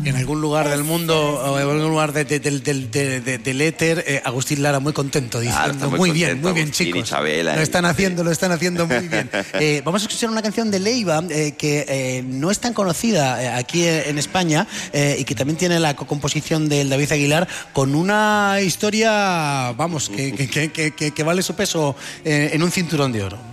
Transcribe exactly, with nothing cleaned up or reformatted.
en algún lugar del mundo o en algún lugar de, de, de, de, de, de, del éter, eh, Agustín Lara muy contento diciendo claro, muy, muy contento, bien, muy bien Agustín chicos, Isabela, lo están y... haciendo, lo están haciendo muy bien. Eh, vamos a escuchar una canción de Leiva eh, que eh, no es tan conocida eh, aquí en España eh, y que también tiene la composición del David Aguilar, con una historia, vamos, que, que, que, que, que vale su peso eh, en un cinturón de oro.